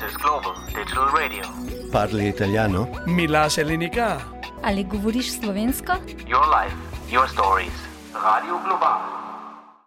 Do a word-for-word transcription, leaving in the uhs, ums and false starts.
is Global Digital Radio. Parli italiano? Mila Selinika. Ali govoriš slovensko? Your life, your stories. Radio Global.